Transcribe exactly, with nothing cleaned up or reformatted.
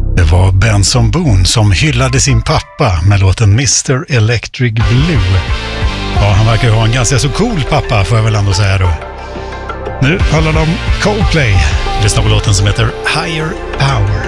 Det var Benson Boone som hyllade sin pappa med låten mister Electric Blue. Ja, han verkar ju ha en ganska så cool pappa, får jag väl ändå säga då. Nu handlar det om Coldplay. Lyssna på låten som heter Higher Power.